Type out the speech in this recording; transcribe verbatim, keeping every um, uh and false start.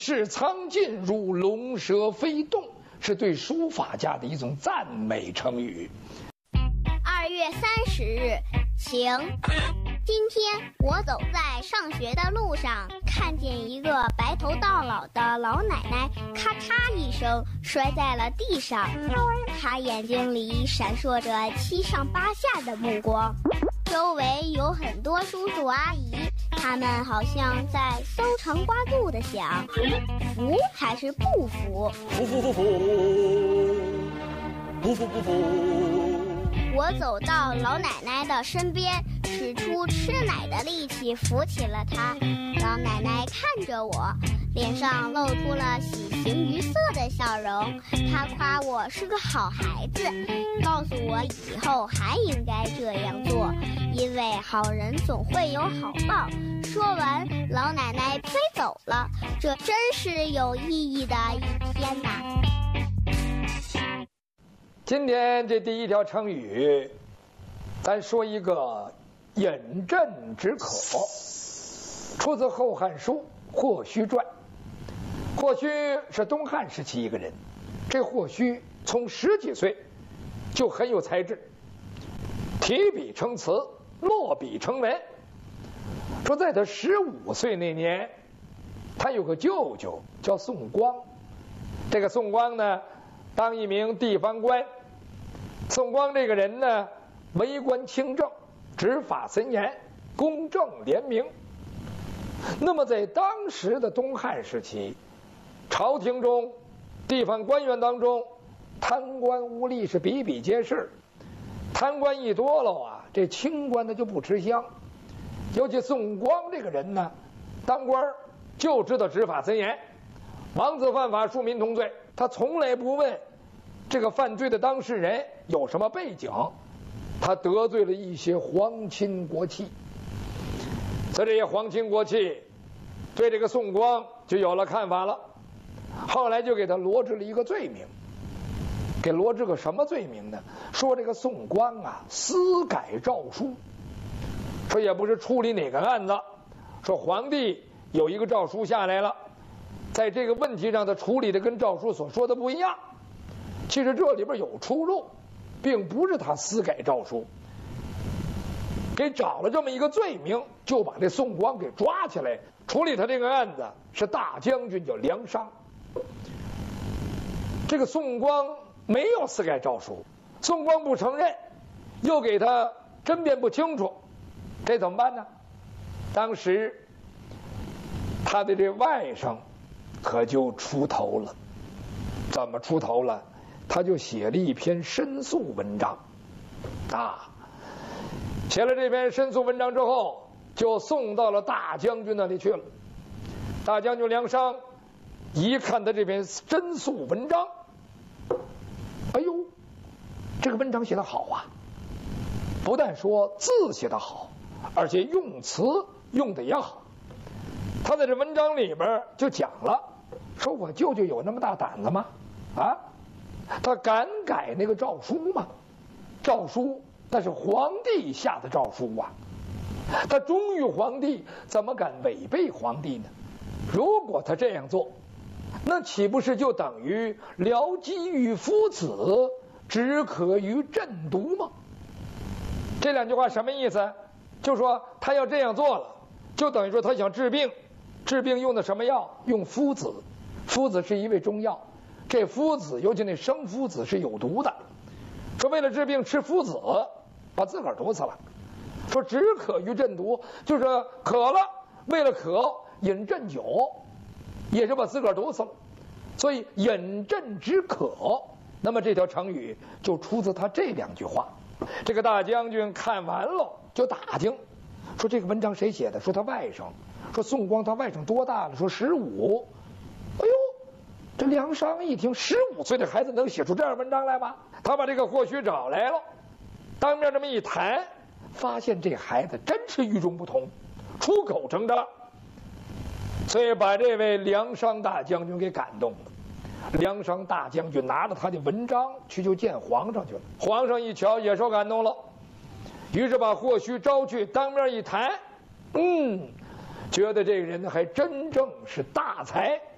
是苍劲如龙蛇飞动，是对书法家的一种赞美成语。 二月三十日，晴。今天我走在上学的路上，看见一个白头到老的老奶奶，咔嚓一声摔在了地上。她眼睛里闪烁着七上八下的目光，周围有很多叔叔阿姨，他们好像在搜肠刮肚的想，服还是不服？ 服服服服，不服不服。 我走到老奶奶的身边，使出吃奶的力气扶起了她。老奶奶看着我，脸上露出了喜形于色的笑容。她夸我是个好孩子，告诉我以后还应该这样做，因为好人总会有好报。说完，老奶奶飞走了。这真是有意义的一天呐！ 今天这第一条成语，咱说一个饮鸩止渴，出自《后汉书·霍胥传》。霍胥是东汉时期一个人，这霍胥从十几岁就很有才智，提笔成词，落笔成文。说在他十五岁那年，他有个舅舅叫宋光，这个宋光呢，当一名地方官。宋光这个人呢，为官清正，执法森严，公正廉明。那么在当时的东汉时期，朝廷中地方官员当中，贪官污吏是比比皆是。贪官一多了啊，这清官他就不吃香。尤其宋光这个人呢，当官就知道执法森严，王子犯法，庶民同罪，他从来不问这个犯罪的当事人有什么背景，他得罪了一些皇亲国戚，所以这些皇亲国戚对这个宋光就有了看法了。后来就给他罗织了一个罪名，给罗织个什么罪名呢？说这个宋光啊私改诏书，说也不是处理哪个案子，说皇帝有一个诏书下来了，在这个问题上他处理的跟诏书所说的不一样。其实这里边有出入，并不是他私改诏书，给找了这么一个罪名，就把这宋光给抓起来处理他这个案子。是大将军叫梁商，这个宋光没有私改诏书，宋光不承认，又给他争辩不清楚，这怎么办呢？当时他的这外甥可就出头了。怎么出头了？他就写了一篇申诉文章啊，写了这篇申诉文章之后，就送到了大将军那里去了。大将军梁商一看他这篇申诉文章，哎呦，这个文章写得好啊！不但说字写得好，而且用词用的也好。他在这文章里边就讲了，说我舅舅有那么大胆子吗？啊，他敢改那个诏书吗？诏书那是皇帝下的诏书啊，他忠于皇帝，怎么敢违背皇帝呢？如果他这样做，那岂不是就等于疗疾于夫子，止渴于鸩毒吗？这两句话什么意思？就说他要这样做了，就等于说他想治病，治病用的什么药？用夫子，夫子是一味中药，这夫子尤其那生夫子是有毒的，说为了治病吃夫子，把自个儿毒死了。说止渴于鸩毒，就是渴了，为了渴饮鸩酒，也是把自个儿毒死了。所以饮鸩止渴，那么这条成语就出自他这两句话。这个大将军看完了就打听，说这个文章谁写的？说他外甥。说宋光他外甥多大了？说十五。哎呦，这梁商一听，十五岁的孩子能写出这样文章来吗？他把这个霍胥找来了，当面这么一谈，发现这孩子真是与众不同，出口成章，所以把这位梁商大将军给感动了。梁商大将军拿着他的文章去就见皇上去了，皇上一瞧也受感动了，于是把霍胥招去当面一谈，嗯，觉得这个人还真正是大才。